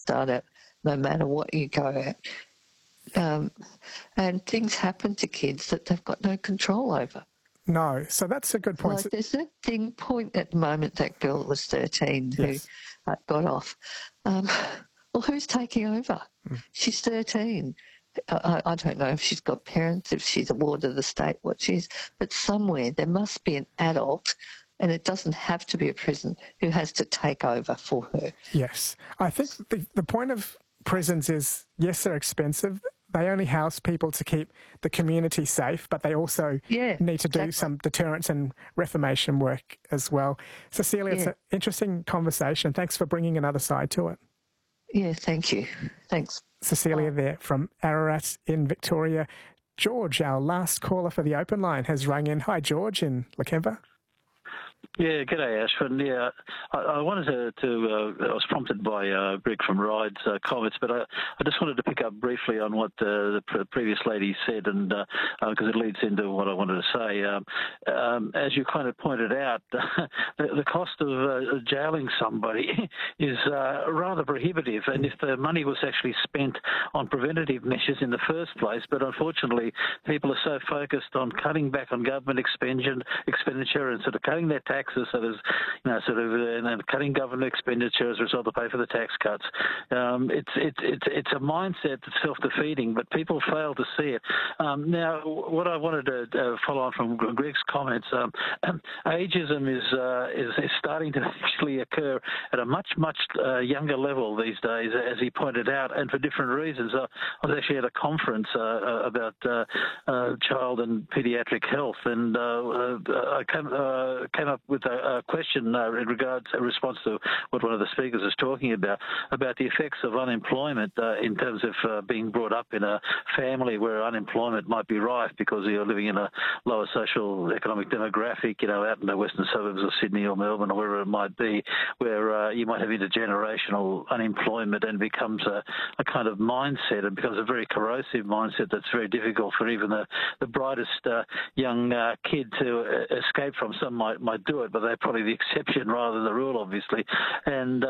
start at, no matter what you go at. And things happen to kids that they've got no control over. No, so that's a good point. Like there's that point at the moment, that girl was 13 Yes. who got off. Well, who's taking over? She's 13. I don't know if she's got parents, if she's a ward of the state, what she is, but somewhere there must be an adult, and it doesn't have to be a prison, who has to take over for her. Yes. I think the point of prisons is, yes, they're expensive. They only house people to keep the community safe, but they also need to do some deterrence and reformation work as well. Cecilia, it's an interesting conversation. Thanks for bringing another side to it. Yeah, thank you. Thanks. Cecilia there from Ararat in Victoria. George, our last caller for the open line, has rung in. Hi, George in Lakemba. Yeah, g'day, Ashwin. Yeah, I wanted to I was prompted by Rick from Ride's comments, but I just wanted to pick up briefly on what the previous lady said, and because it leads into what I wanted to say. As you kind of pointed out, the cost of jailing somebody is rather prohibitive, and if the money was actually spent on preventative measures in the first place, but unfortunately people are so focused on cutting back on government expenditure and sort of cutting their taxes, so there's, and cutting government expenditure as a result to pay for the tax cuts. It's a mindset that's self-defeating, but people fail to see it. Now, what I wanted to follow on from Greg's comments, ageism is starting to actually occur at a much younger level these days, as he pointed out, and for different reasons. I was actually at a conference about child and paediatric health, and I came up with a question in response to what one of the speakers was talking about the effects of unemployment in terms of being brought up in a family where unemployment might be rife because you're living in a lower social economic demographic, out in the western suburbs of Sydney or Melbourne or wherever it might be, where you might have intergenerational unemployment, and becomes a kind of mindset. It becomes a very corrosive mindset that's very difficult for even the brightest young kid to escape from. Some might do it, but they're probably the exception rather than the rule, obviously. And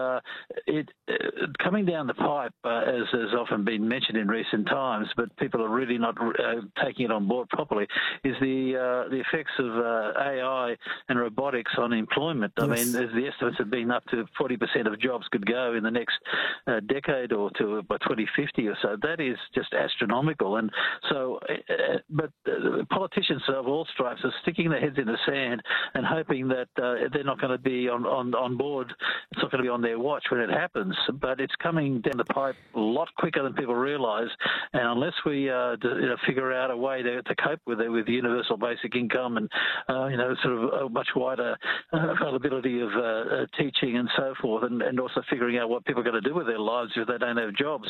coming down the pipe, as has often been mentioned in recent times, but people are really not taking it on board properly, is the effects of AI and robotics on employment. I mean, the estimates have been up to 40% of jobs could go in the next decade or two, by 2050 or so. That is just astronomical. And so, but politicians of all stripes are sticking their heads in the sand and hoping that they're not going to be on board. It's not going to be on their watch when it happens, but it's coming down the pipe a lot quicker than people realise. And unless we figure out a way to cope with it, with universal basic income and sort of a much wider availability of teaching and so forth, and also figuring out what people are going to do with their lives if they don't have jobs,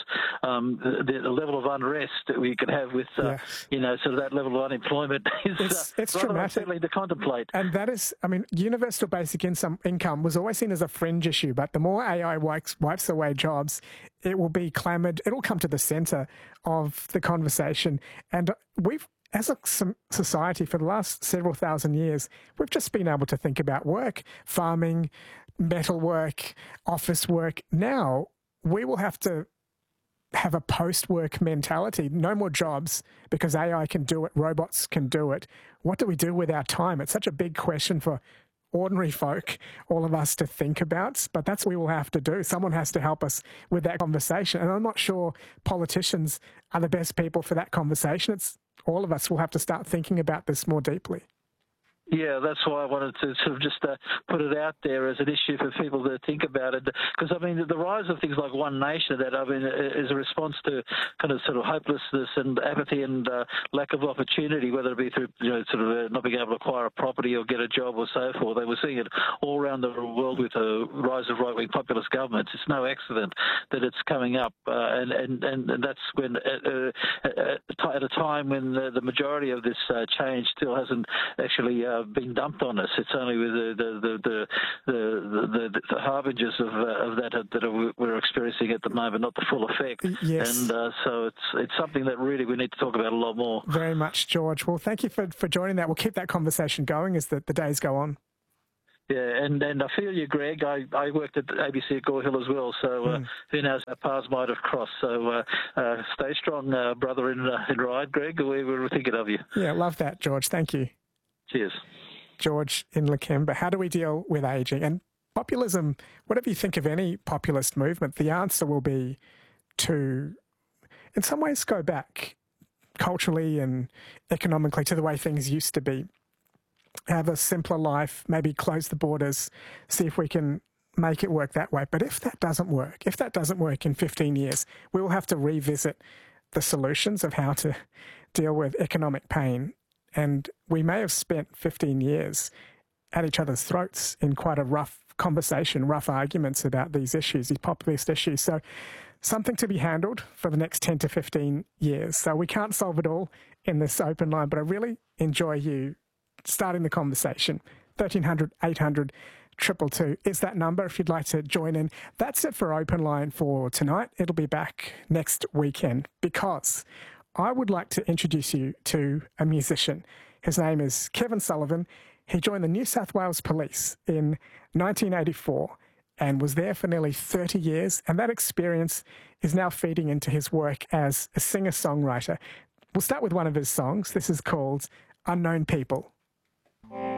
the level of unrest that we could have with sort of that level of unemployment is it's rather dramatic unsettling to contemplate. And that is, I mean, universal basic income was always seen as a fringe issue, but the more AI wipes away jobs, it will be clamoured, it'll come to the centre of the conversation. And we've, as a society, for the last several thousand years, we've just been able to think about work, farming, metalwork, office work. Now we will have to have a post-work mentality. No more jobs because AI can do it, robots can do it. What do we do with our time? It's such a big question for ordinary folk, all of us, to think about, but that's what we will have to do. Someone has to help us with that conversation, and I'm not sure politicians are the best people for that conversation. It's all of us will have to start thinking about this more deeply. Yeah, that's why I wanted to sort of just put it out there as an issue for people to think about it. Because, I mean, the rise of things like One Nation, that, I mean, is a response to kind of sort of hopelessness and apathy and lack of opportunity, whether it be through, sort of not being able to acquire a property or get a job or so forth. They were seeing it all around the world with the rise of right-wing populist governments. It's no accident that it's coming up. And that's when, at a time when the majority of this change still hasn't actually been dumped on us. It's only with the harbingers of that we're experiencing at the moment, not the full effect. Yes. And so it's something that really we need to talk about a lot more. Very much, George. Well, thank you for joining that. We'll keep that conversation going as the days go on. Yeah, and I feel you, Greg. I worked at ABC at Gore Hill as well, so who knows, our paths might have crossed. So stay strong, brother in Ryde, Greg. We were thinking of you. Yeah, love that, George. Thank you. Cheers. George in Lakemba. How do we deal with ageing? And populism, whatever you think of any populist movement, the answer will be to, in some ways, go back culturally and economically to the way things used to be. Have a simpler life, maybe close the borders, see if we can make it work that way. But if that doesn't work in 15 years, we will have to revisit the solutions of how to deal with economic pain. And we may have spent 15 years at each other's throats in quite a rough conversation, rough arguments about these issues, these populist issues. So something to be handled for the next 10 to 15 years. So we can't solve it all in this open line, but I really enjoy you starting the conversation. 1300 800 222 is that number if you'd like to join in. That's it for Open Line for tonight. It'll be back next weekend because I would like to introduce you to a musician. His name is Kevin Sullivan. He joined the New South Wales Police in 1984 and was there for nearly 30 years, and that experience is now feeding into his work as a singer-songwriter. We'll start with one of his songs. This is called Unknown People.